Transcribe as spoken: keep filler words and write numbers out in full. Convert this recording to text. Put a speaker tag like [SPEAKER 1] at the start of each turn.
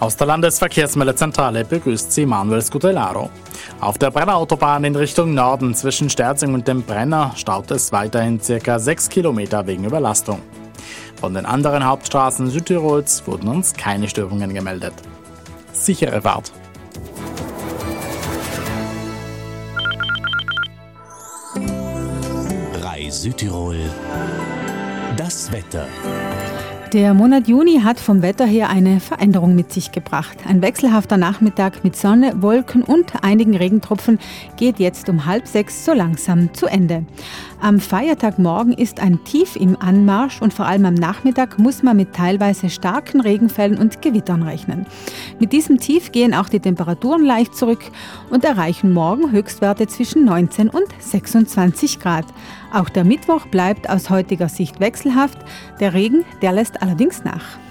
[SPEAKER 1] Aus der Landesverkehrsmeldezentrale begrüßt Sie Manuel Scutellaro. Auf der Brennerautobahn in Richtung Norden zwischen Sterzing und dem Brenner staut es weiterhin ca. sechs Kilometer wegen Überlastung. Von den anderen Hauptstraßen Südtirols wurden uns keine Störungen gemeldet. Sichere Fahrt!
[SPEAKER 2] Reis Südtirol. Das Wetter.
[SPEAKER 3] Der Monat Juni hat vom Wetter her eine Veränderung mit sich gebracht. Ein wechselhafter Nachmittag mit Sonne, Wolken und einigen Regentropfen geht jetzt um halb sechs so langsam zu Ende. Am Feiertagmorgen ist ein Tief im Anmarsch und vor allem am Nachmittag muss man mit teilweise starken Regenfällen und Gewittern rechnen. Mit diesem Tief gehen auch die Temperaturen leicht zurück und erreichen morgen Höchstwerte zwischen neunzehn und sechsundzwanzig Grad. Auch der Mittwoch bleibt aus heutiger Sicht wechselhaft. Der Regen, der lässt allerdings nach.